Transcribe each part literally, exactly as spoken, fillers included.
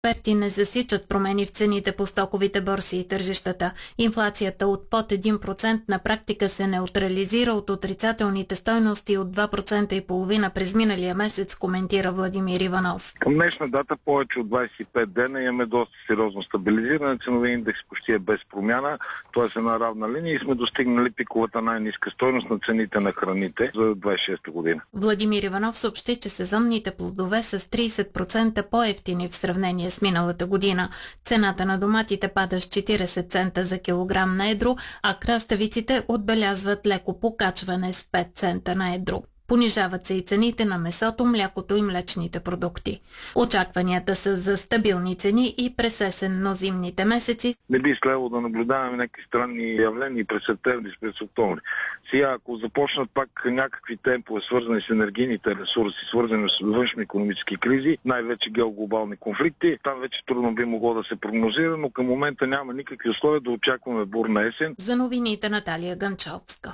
Експерти не засичат промени в цените по стоковите борси и тържищата. Инфлацията от под един процент на практика се неутрализира от отрицателните стойности от два процента и половина през миналия месец, коментира Владимир Иванов. Към днешна дата повече от двадесет и пет дена имаме доста сериозно стабилизиране. Ценови индекс почти е без промяна, т.е. една равна линия и сме достигнали пиковата най-ниска стойност на цените на храните за двадесет и шеста година. Владимир Иванов съобщи, че сезонните плодове са с тридесет процента по-евтини в сравнение с миналата година. Цената на доматите пада с четиридесет цента за килограм на едро, а краставиците отбелязват леко покачване с пет цента на едро. Понижават се и цените на месото, млякото и млечните продукти. Очакванията са за стабилни цени и през есенно-зимните месеци. Не би следвало да наблюдаваме някакви странни явления през септември, през октомври. Сега, ако започнат пак някакви темпове, свързани с енергийните ресурси, свързани с външни икономически кризи, най-вече геоглобални конфликти, там вече трудно би могло да се прогнозира, но към момента няма никакви условия да очакваме бурна есен. За новините Наталия Ганчовска.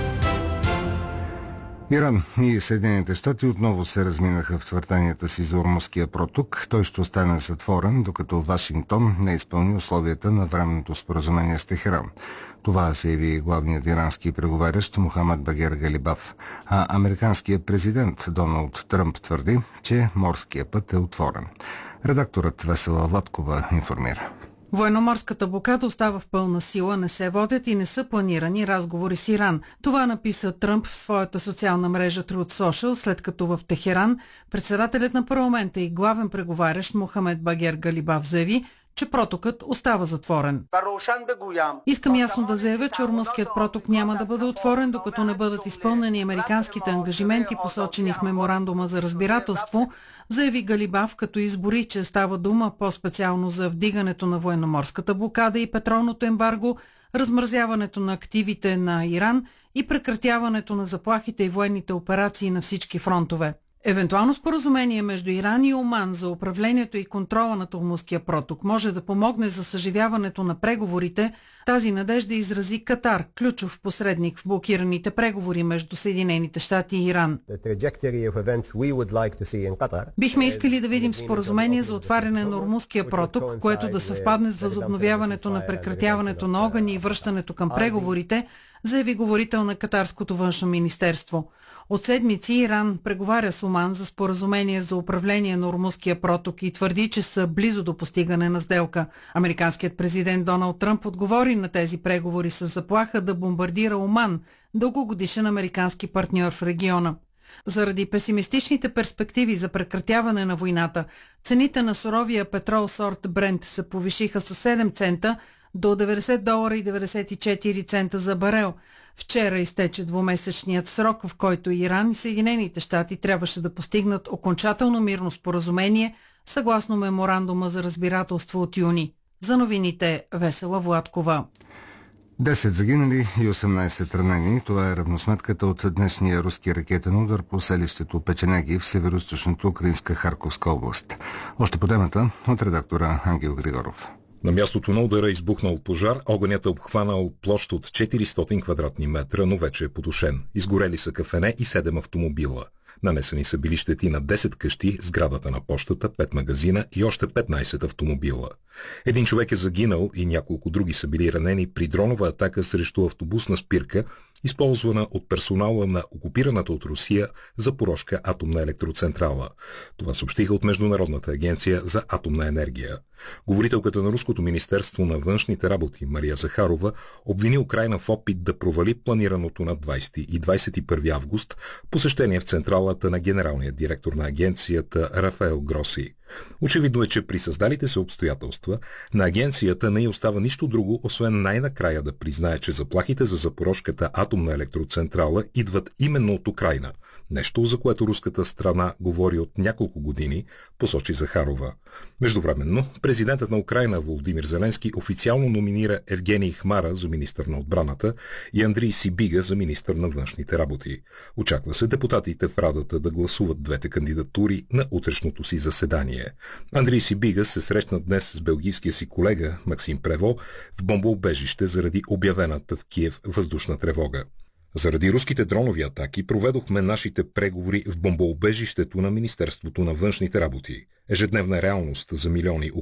Иран и Съединените щати отново се разминаха в твърденията си за Ормузския проток. Той ще остане затворен, докато Вашингтон не изпълни условията на временното споразумение с Техеран. Това се яви главният ирански преговарящ Мохамед Багер Галибаф. А американският президент Доналд Тръмп твърди, че морския път е отворен. Редакторът Весела Владкова информира. Военноморската блокада остава в пълна сила, не се водят и не са планирани разговори с Иран. Това написа Тръмп в своята социална мрежа Truth Social, след като в Техеран председателят на парламента и главен преговарящ Мохамед Багер Галибаф заяви, че протокът остава затворен. Искам ясно да заявя, че Ормузският проток няма да бъде отворен, докато не бъдат изпълнени американските ангажименти, посочени в меморандума за разбирателство, заяви Галибаф, като избори, че става дума по-специално за вдигането на военноморската блокада и петролното ембарго, размразяването на активите на Иран и прекратяването на заплахите и военните операции на всички фронтове. Евентуално споразумение между Иран и Оман за управлението и контрола на Ормузския проток може да помогне за съживяването на преговорите. Тази надежда изрази Катар, ключов посредник в блокираните преговори между Съединените щати и Иран. Бихме искали да видим споразумение за отваряне на Ормузския проток, което да съвпадне с възобновяването на прекратяването на огън и връщането към преговорите, заяви говорител на Катарското външно министерство. От седмици Иран преговаря с Оман за споразумение за управление на Ормузския проток и твърди, че са близо до постигане на сделка. Американският президент Доналд Тръмп отговори на тези преговори с заплаха да бомбардира Оман, дългогодишен американски партньор в региона. Заради песимистичните перспективи за прекратяване на войната, цените на суровия петрол сорт Брент се повишиха с седем цента до деветдесет долара и деветдесет и четири цента за барел. Вчера изтече двумесечният срок, в който Иран и Съединените щати трябваше да постигнат окончателно мирно споразумение, съгласно меморандума за разбирателство от юни. За новините Весела Владкова. десет загинали и осемнадесет ранени. Това е равносметката от днешния руски ракетен удар по селището Печенеги в североизточната украинска Харковска област. Още по темата от редактора Ангел Григоров. На мястото на удара е избухнал пожар, огънят е обхванал площ от четиристотин квадратни метра, но вече е потушен. Изгорели са кафене и седем автомобила. Нанесени са били щети на десет къщи, сградата на пощата, пет магазина и още петнадесет автомобила. Един човек е загинал и няколко други са били ранени при дронова атака срещу автобусна спирка, използвана от персонала на окупираната от Русия Запорожка атомна електроцентрала. Това съобщиха от Международната агенция за атомна енергия. Говорителката на Руското министерство на външните работи Мария Захарова обвини Украйна в опит да провали планираното на двадесети и двадесет и първи август посещение в централата на генералния директор на агенцията Рафаел Гроси. Очевидно е, че при създалите се обстоятелства на агенцията не й остава нищо друго, освен най-накрая да признае, че заплахите за Запорожката атомна електроцентрала идват именно от Украйна. Нещо, за което руската страна говори от няколко години, посочи Захарова. Междувременно, президентът на Украйна Володимир Зеленски официално номинира Евгений Хмара за министър на отбраната и Андрей Сибига за министър на външните работи. Очаква се депутатите в Радата да гласуват двете кандидатури на утрешното си заседание. Андрей Сибига се срещна днес с белгийския си колега Максим Прево в бомбоубежище заради обявената в Киев въздушна тревога. Заради руските дронови атаки проведохме нашите преговори в бомбоубежището на Министерството на външните работи. Ежедневна реалност за милиони